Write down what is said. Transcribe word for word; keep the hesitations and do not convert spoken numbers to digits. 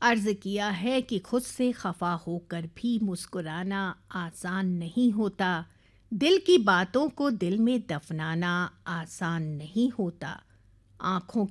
अर्ज़ किया है कि खुद से खफ़ा होकर भी मुस्कुराना आसान नहीं होता, दिल की बातों को दिल में दफ़नाना आसान नहीं होता। आँखों